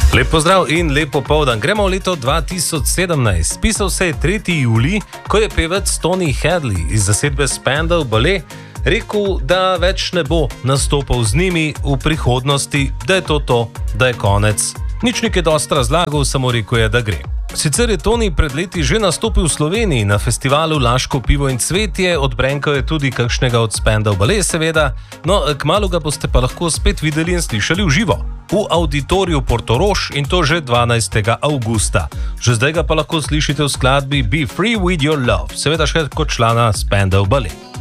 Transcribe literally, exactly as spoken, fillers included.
Lep pozdrav in lep popoldan. Gremo v leto dva tisoč sedemnajst. Pisal se je tretji julij, ko je pevec Tony Hadley iz zasedbe Spandau Ballet rekel, da več ne bo nastopal z njimi v prihodnosti, da je to to, da je konec. Nič nekaj dosti razlagal, samo rekel je, da gre. Sicer je Tony pred leti že nastopil v Sloveniji na festivalu Laško pivo in cvetje, odbrenkal je tudi kakšnega od Spandau Ballet, seveda, no, kmalu ga boste pa lahko spet videli in slišali v živo. V auditoriju Portorož in to že dvanajstega avgusta. Že zdaj ga pa lahko slišite v skladbi Be Free With Your Love, seveda še kot člana Spandau Ballet.